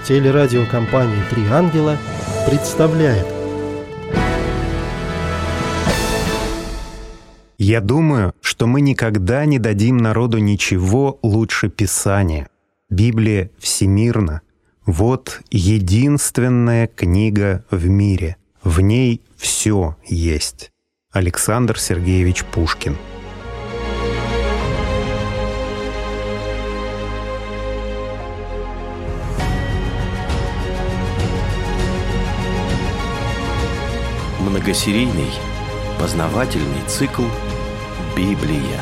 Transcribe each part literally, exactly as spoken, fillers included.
Телерадиокомпания «Три ангела» представляет. Я думаю, что мы никогда не дадим народу ничего лучше Писания. Библия всемирна. Вот единственная книга в мире. В ней все есть. Александр Сергеевич Пушкин. Многосерийный познавательный цикл «Библия».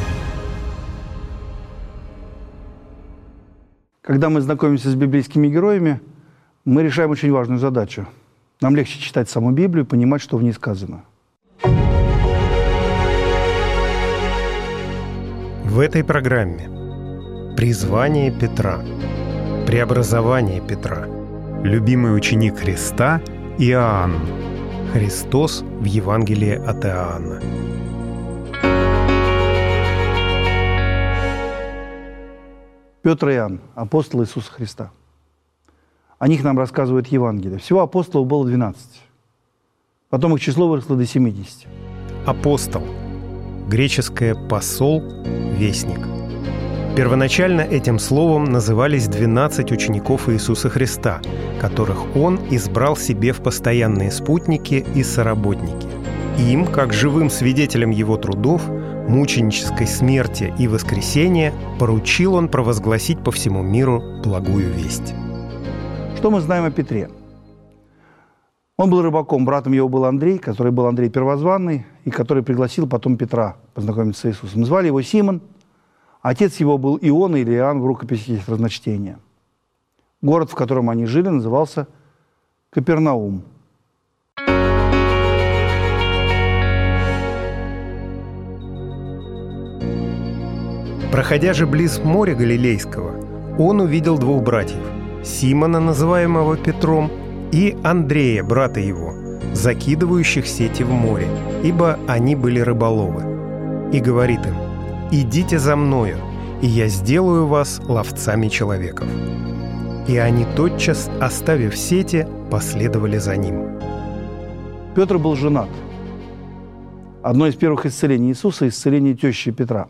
Когда мы знакомимся с библейскими героями, мы решаем очень важную задачу. Нам легче читать саму Библию, понимать, что в ней сказано. В этой программе призвание Петра, преобразование Петра, любимый ученик Христа Иоанн, Христос в Евангелии от Иоанна. Петр и Иоанн, апостолы Иисуса Христа. О них нам рассказывает Евангелие. Всего апостолов было двенадцать. Потом их число выросло до семидесяти. Апостол. Греческое «посол», «вестник». Первоначально этим словом назывались двенадцать учеников Иисуса Христа, которых Он избрал себе в постоянные спутники и соработники. Им, как живым свидетелям Его трудов, мученической смерти и воскресения, поручил Он провозгласить по всему миру благую весть. Что мы знаем о Петре? Он был рыбаком, братом его был Андрей, который был Андрей Первозванный, и который пригласил потом Петра познакомиться с Иисусом. Звали его Симон. Отец его был Ион или Иоанн в рукописи разночтения. Город, в котором они жили, назывался Капернаум. Проходя же близ моря Галилейского, он увидел двух братьев – Симона, называемого Петром, и Андрея, брата его, закидывающих сети в море, ибо они были рыболовы. И говорит им: «Идите за мною, и я сделаю вас ловцами человеков». И они тотчас, оставив сети, последовали за ним. Петр был женат. Одно из первых исцелений Иисуса – исцеление тещи Петра.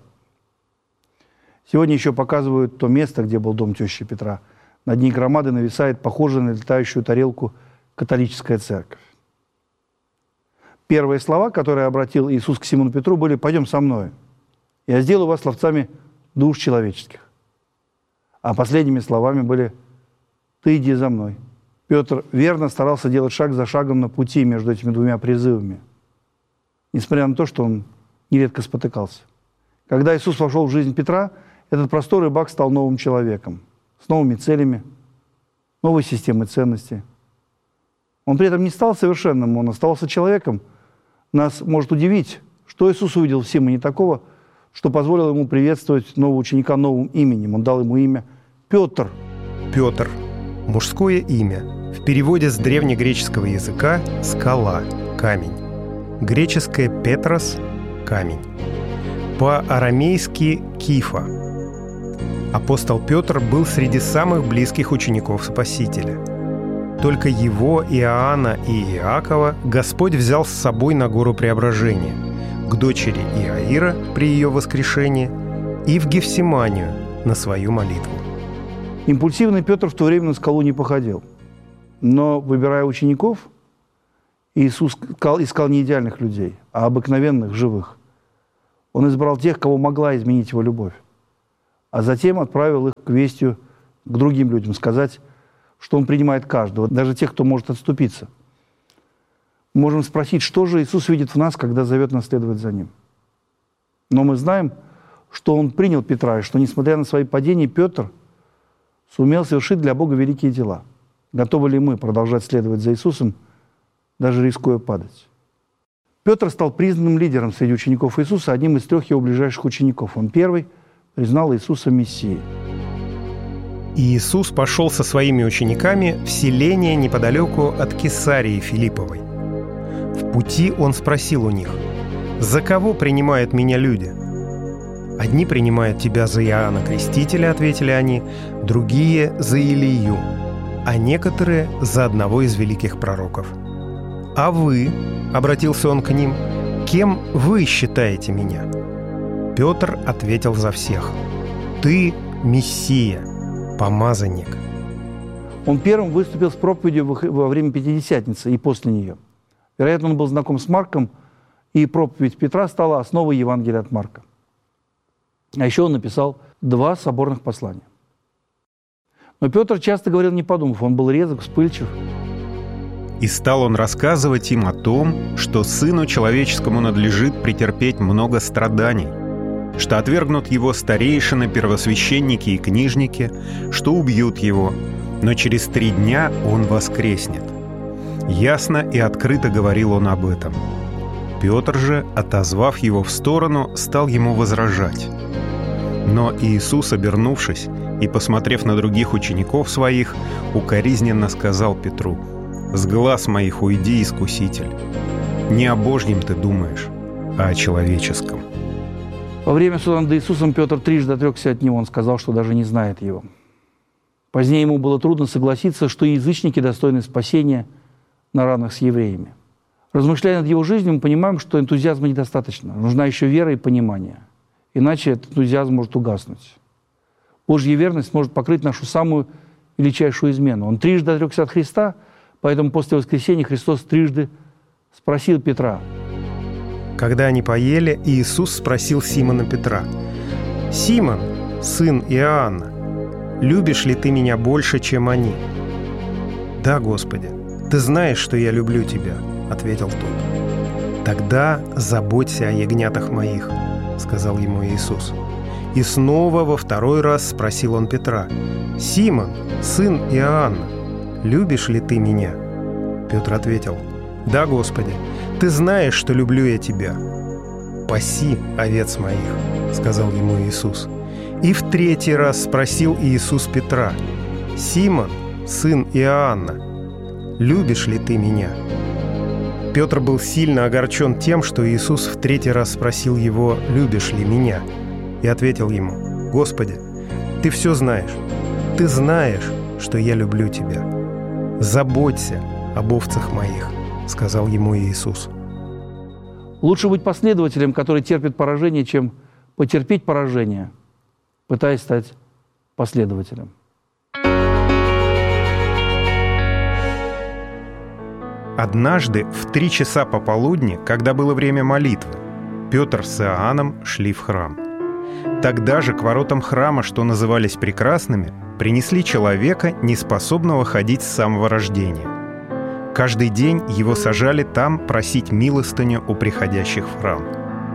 Сегодня еще показывают то место, где был дом тещи Петра. Над ней громады нависает похожая на летающую тарелку католическая церковь. Первые слова, которые обратил Иисус к Симону Петру, были: «Пойдем со мной, я сделаю вас ловцами душ человеческих». А последними словами были: «Ты иди за мной». Петр верно старался делать шаг за шагом на пути между этими двумя призывами, несмотря на то, что он нередко спотыкался. Когда Иисус вошел в жизнь Петра, этот простой рыбак стал новым человеком, с новыми целями, новой системой ценностей. Он при этом не стал совершенным, он оставался человеком. Нас может удивить, что Иисус увидел в Симоне такого, что позволило ему приветствовать нового ученика новым именем. Он дал ему имя Петр. Петр – мужское имя. В переводе с древнегреческого языка – скала, камень. Греческое «петрос» – камень. По-арамейски «кифа». Апостол Петр был среди самых близких учеников Спасителя. Только его, Иоанна и Иакова Господь взял с собой на гору Преображения, к дочери Иаира при ее воскрешении и в Гефсиманию на свою молитву. Импульсивный Петр в то время на скалу не походил. Но, выбирая учеников, Иисус искал не идеальных людей, а обыкновенных, живых. Он избрал тех, кого могла изменить его любовь, а затем отправил их к вестью к другим людям, сказать, что он принимает каждого, даже тех, кто может отступиться. Мы можем спросить, что же Иисус видит в нас, когда зовет нас следовать за Ним. Но мы знаем, что Он принял Петра, и что, несмотря на свои падения, Петр сумел совершить для Бога великие дела. Готовы ли мы продолжать следовать за Иисусом, даже рискуя падать? Петр стал признанным лидером среди учеников Иисуса, одним из трех его ближайших учеников. Он первый признал Иисуса Мессией. И Иисус пошел со своими учениками в селение неподалеку от Кесарии Филипповой. В пути Он спросил у них: «За кого принимают меня люди?» «Одни принимают тебя за Иоанна Крестителя», — ответили они, «другие — за Илию, а некоторые за одного из великих пророков. «А вы?» — обратился он к ним. «Кем вы считаете меня?» Петр ответил за всех: «Ты Мессия, помазанник». Он первым выступил с проповедью во время Пятидесятницы и после нее. Вероятно, он был знаком с Марком, и проповедь Петра стала основой Евангелия от Марка. А еще он написал два соборных послания. Но Петр часто говорил, не подумав, он был резок, вспыльчив. «И стал он рассказывать им о том, что Сыну Человеческому надлежит претерпеть много страданий, что отвергнут его старейшины, первосвященники и книжники, что убьют его, но через три дня он воскреснет». Ясно и открыто говорил он об этом. Петр же, отозвав его в сторону, стал ему возражать. Но Иисус, обернувшись и посмотрев на других учеников своих, укоризненно сказал Петру: «С глаз моих уйди, искуситель! Не о Божьем ты думаешь, а о человеческом». Во время суда над Иисусом Петр трижды отрекся от него. Он сказал, что даже не знает его. Позднее ему было трудно согласиться, что язычники достойны спасения на равных с евреями. Размышляя над его жизнью, мы понимаем, что энтузиазма недостаточно. Нужна еще вера и понимание. Иначе этот энтузиазм может угаснуть. Божья верность может покрыть нашу самую величайшую измену. Он трижды отрекся от Христа, поэтому после воскресения Христос трижды спросил Петра. Когда они поели, Иисус спросил Симона Петра: «Симон, сын Иоанна, любишь ли ты меня больше, чем они?» «Да, Господи, ты знаешь, что я люблю тебя», — ответил тот. «Тогда заботься о ягнятах моих», — сказал ему Иисус. И снова во второй раз спросил он Петра: «Симон, сын Иоанна, любишь ли ты меня?» Петр ответил: «Да, Господи, ты знаешь, что люблю я тебя». «Паси овец моих», — сказал ему Иисус. И в третий раз спросил Иисус Петра: «Симон, сын Иоанна, любишь ли ты меня?» Петр был сильно огорчен тем, что Иисус в третий раз спросил его: «Любишь ли меня?» И ответил ему: «Господи, ты все знаешь. Ты знаешь, что я люблю тебя. Заботься об овцах моих», — сказал ему Иисус. Лучше быть последователем, который терпит поражение, чем потерпеть поражение, пытаясь стать последователем. Однажды в три часа пополудни, когда было время молитвы, Петр с Иоанном шли в храм. Тогда же к воротам храма, что назывались Прекрасными, принесли человека, неспособного ходить с самого рождения. Каждый день его сажали там просить милостыню у приходящих в храм.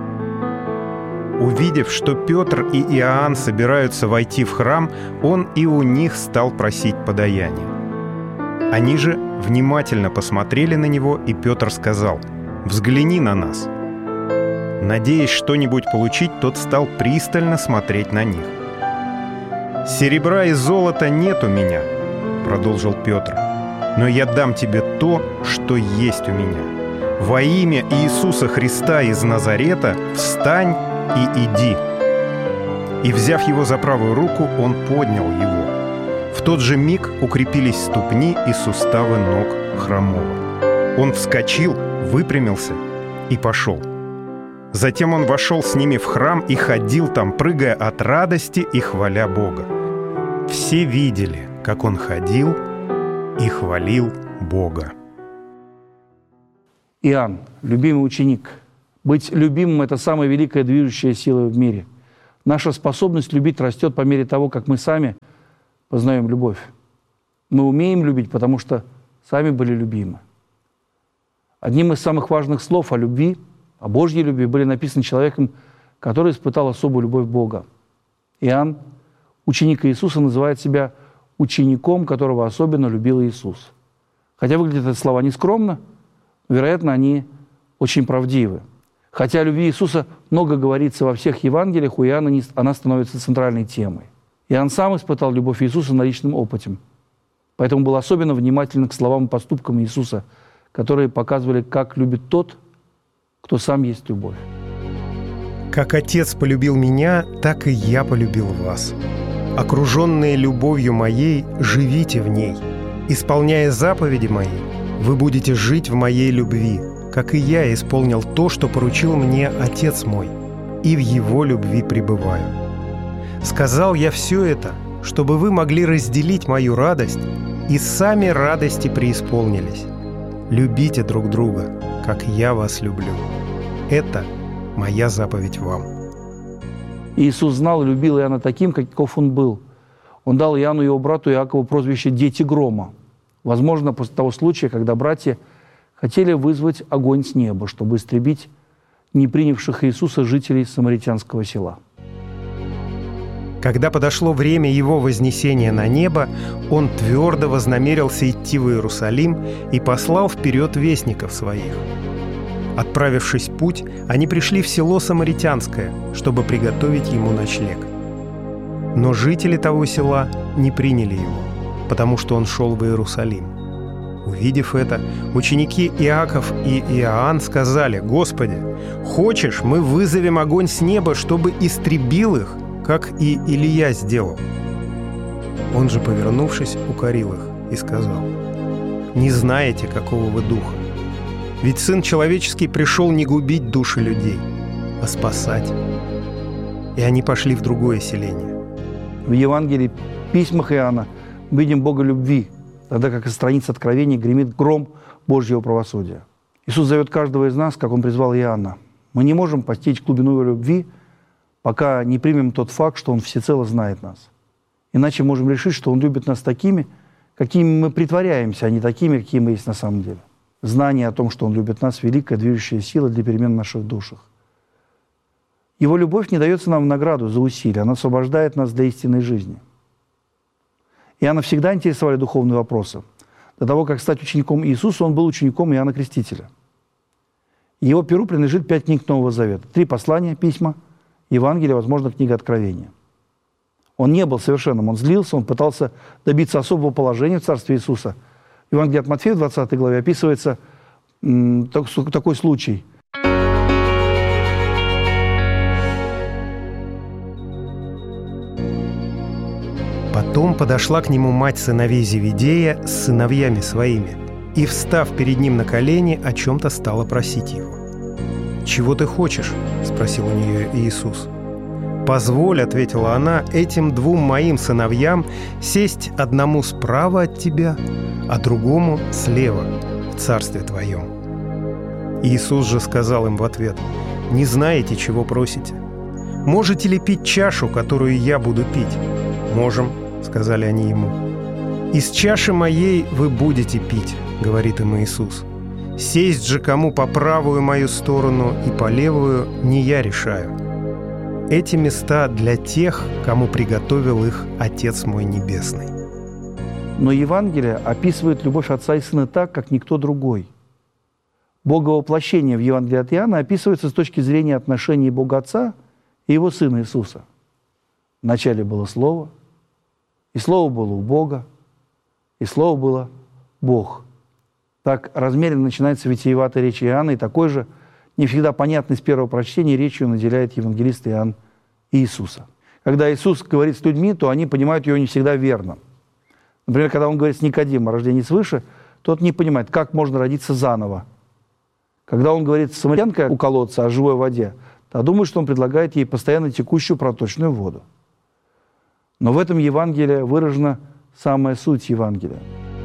Увидев, что Петр и Иоанн собираются войти в храм, он и у них стал просить подаяние. Они же внимательно посмотрели на него, и Петр сказал: «Взгляни на нас». Надеясь что-нибудь получить, тот стал пристально смотреть на них. «Серебра и золота нет у меня», — продолжил Петр, «но я дам тебе то, что есть у меня. Во имя Иисуса Христа из Назарета встань и иди». И, взяв его за правую руку, он поднял его. В тот же миг укрепились ступни и суставы ног хромого. Он вскочил, выпрямился и пошел. Затем он вошел с ними в храм и ходил там, прыгая от радости и хваля Бога. Все видели, как он ходил и хвалил Бога. Иоанн, любимый ученик. Быть любимым – это самая великая движущая сила в мире. Наша способность любить растет по мере того, как мы сами познаем любовь. Мы умеем любить, потому что сами были любимы. Одним из самых важных слов о любви, о Божьей любви, были написаны человеком, который испытал особую любовь Бога. Иоанн, ученик Иисуса, называет себя учеником, которого особенно любил Иисус. Хотя выглядят эти слова нескромно, но, вероятно, они очень правдивы. Хотя о любви Иисуса много говорится во всех Евангелиях, у Иоанна она становится центральной темой. Иоанн сам испытал любовь Иисуса на личном опыте. Поэтому был особенно внимателен к словам и поступкам Иисуса, которые показывали, как любит тот, кто сам есть любовь. «Как Отец полюбил меня, так и я полюбил вас. Окруженные любовью моей, живите в ней. Исполняя заповеди мои, вы будете жить в моей любви, как и я исполнил то, что поручил мне Отец мой, и в его любви пребываю. Сказал я все это, чтобы вы могли разделить мою радость и сами радости преисполнились. Любите друг друга, как я вас люблю. Это моя заповедь вам». Иисус знал и любил Иоанна таким, каков он был. Он дал Иоанну и его брату Иакову прозвище «Дети грома». Возможно, после того случая, когда братья хотели вызвать огонь с неба, чтобы истребить не принявших Иисуса жителей самаритянского села. Когда подошло время его вознесения на небо, он твердо вознамерился идти в Иерусалим и послал вперед вестников своих. Отправившись в путь, они пришли в село Самаритянское, чтобы приготовить ему ночлег. Но жители того села не приняли его, потому что он шел в Иерусалим. Увидев это, ученики Иаков и Иоанн сказали: «Господи, хочешь, мы вызовем огонь с неба, чтобы истребил их, как и Илия сделал?» Он же, повернувшись, укорил их и сказал: «Не знаете, какого вы духа? Ведь Сын Человеческий пришел не губить души людей, а спасать». И они пошли в другое селение. В Евангелии, письмах Иоанна мы видим Бога любви, тогда как из страниц Откровений гремит гром Божьего правосудия. Иисус зовет каждого из нас, как Он призвал Иоанна. Мы не можем постичь глубину Его любви, пока не примем тот факт, что Он всецело знает нас. Иначе можем решить, что Он любит нас такими, какими мы притворяемся, а не такими, какие мы есть на самом деле. Знание о том, что Он любит нас, великая движущая сила для перемен в наших душах. Его любовь не дается нам в награду за усилия, она освобождает нас для истинной жизни. Иоанна всегда интересовали духовные вопросы. До того, как стать учеником Иисуса, он был учеником Иоанна Крестителя. Его перу принадлежит пять книг Нового Завета. Три послания, письма, Евангелие, возможно, книга Откровения. Он не был совершенным, он злился, он пытался добиться особого положения в Царстве Иисуса. В Евангелии от Матфея, в двадцатой главе, описывается м, такой случай. Потом подошла к нему мать сыновей Зеведея с сыновьями своими и, встав перед ним на колени, о чем-то стала просить его. «Чего ты хочешь?» – спросил у нее Иисус. «Позволь, – ответила она, – этим двум моим сыновьям сесть одному справа от тебя, а другому слева в царстве твоем». Иисус же сказал им в ответ: «Не знаете, чего просите? Можете ли пить чашу, которую я буду пить?» «Можем», — сказали они ему. «Из чаши моей вы будете пить», — говорит им Иисус. «Сесть же кому по правую мою сторону и по левую не я решаю. Эти места для тех, кому приготовил их Отец мой Небесный». Но Евангелие описывает любовь Отца и Сына так, как никто другой. Боговоплощение в Евангелии от Иоанна описывается с точки зрения отношений Бога Отца и Его Сына Иисуса. Вначале было Слово, и Слово было у Бога, и Слово было Бог. Так размеренно начинается витиеватая речь Иоанна, и такой же, не всегда понятный с первого прочтения, речью наделяет евангелист Иоанн Иисуса. Когда Иисус говорит с людьми, то они понимают ее не всегда верно. Например, когда Он говорит с Никодимом о рождении свыше, тот не понимает, как можно родиться заново. Когда Он говорит с самарянкой у колодца о живой воде, то думает, что Он предлагает ей постоянно текущую проточную воду. Но в этом Евангелии выражена самая суть Евангелия.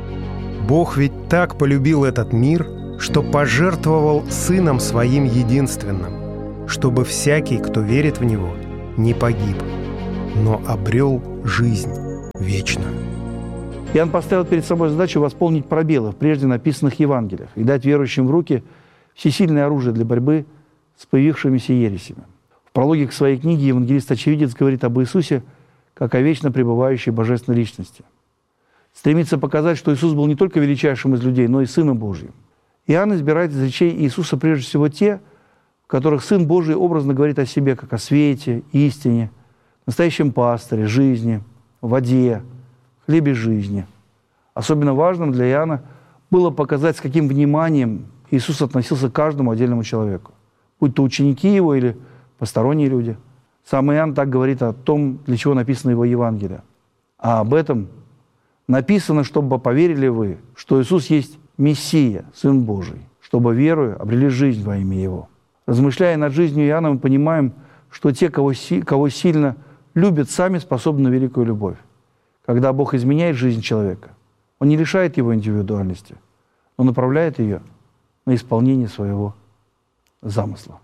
Бог ведь так полюбил этот мир, что пожертвовал Сыном Своим единственным, чтобы всякий, кто верит в Него, не погиб, но обрел жизнь вечную. Иоанн поставил перед собой задачу восполнить пробелы в прежде написанных Евангелиях и дать верующим в руки всесильное оружие для борьбы с появившимися ересями. В прологе к своей книге евангелист-очевидец говорит об Иисусе как о вечно пребывающей божественной личности. Стремится показать, что Иисус был не только величайшим из людей, но и Сыном Божьим. Иоанн избирает из речей Иисуса прежде всего те, в которых Сын Божий образно говорит о себе как о свете, истине, настоящем пастыре, жизни, воде, хлебе жизни. Особенно важным для Иоанна было показать, с каким вниманием Иисус относился к каждому отдельному человеку, будь то ученики Его или посторонние люди. Сам Иоанн так говорит о том, для чего написано его Евангелие. А об этом Написано, чтобы поверили вы, что Иисус есть Мессия, Сын Божий, чтобы верою обрели жизнь во имя Его. Размышляя над жизнью Иоанна, мы понимаем, что те, кого, си, кого сильно любят, сами способны на великую любовь. Когда Бог изменяет жизнь человека, Он не лишает его индивидуальности, но направляет ее на исполнение своего замысла.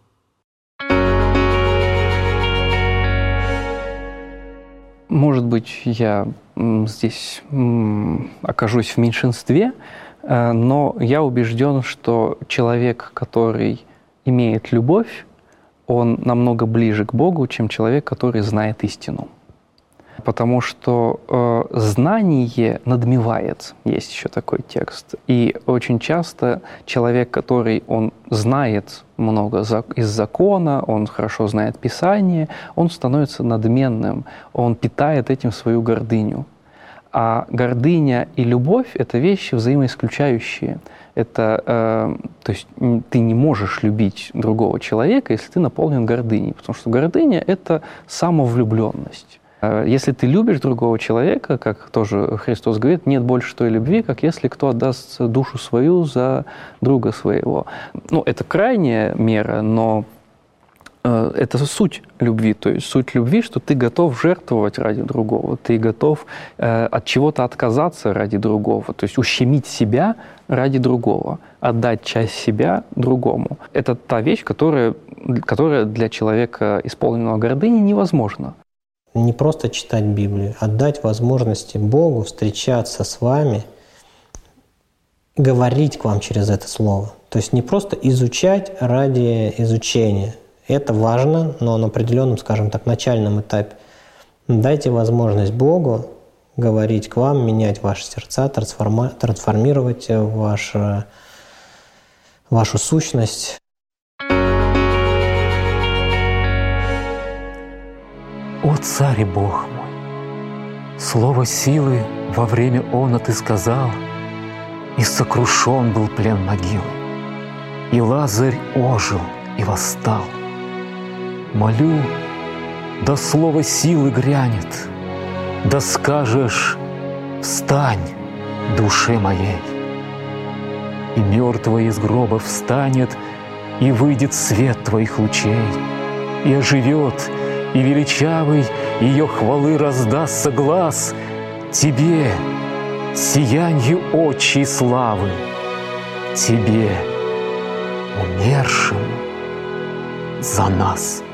Может быть, я здесь окажусь в меньшинстве, но я убежден, что человек, который имеет любовь, он намного ближе к Богу, чем человек, который знает истину. Потому что э, знание надмевает, есть еще такой текст. И очень часто человек, который он знает много из закона, он хорошо знает Писание, он становится надменным, он питает этим свою гордыню. А гордыня и любовь — это вещи взаимоисключающие. Это, э, то есть ты не можешь любить другого человека, если ты наполнен гордыней, потому что гордыня — это самовлюбленность. Если ты любишь другого человека, как тоже Христос говорит, нет больше той любви, как если кто отдаст душу свою за друга своего. Ну, это крайняя мера, но э, это суть любви. То есть суть любви, что ты готов жертвовать ради другого, ты готов э, от чего-то отказаться ради другого, то есть ущемить себя ради другого, отдать часть себя другому. Это та вещь, которая, которая для человека, исполненного гордыни, невозможна. Не просто читать Библию, а дать возможности Богу встречаться с вами, говорить к вам через это слово. То есть не просто изучать ради изучения. Это важно, но на определенном, скажем так, начальном этапе. Дайте возможность Богу говорить к вам, менять ваши сердца, трансформа- трансформировать ваш, вашу сущность. «О, Царь и Бог мой, слово силы во время она Ты сказал, и сокрушен был плен могилы, и Лазарь ожил и восстал. Молю, да слово силы грянет, да скажешь: встань, душе моей, и мертвый из гроба встанет, и выйдет свет Твоих лучей, и оживет, и величавый ее хвалы раздастся глаз Тебе, сиянью отчей славы, Тебе, умершим за нас».